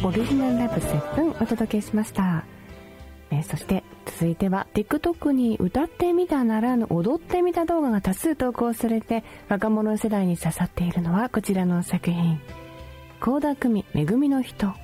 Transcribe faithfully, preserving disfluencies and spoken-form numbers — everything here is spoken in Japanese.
オリジナルラブセブンお届けしました。えー、そして続いては TikTok に歌ってみたならぬ踊ってみた動画が多数投稿されて若者世代に刺さっているのはこちらの作品、倖田來未めぐみの人。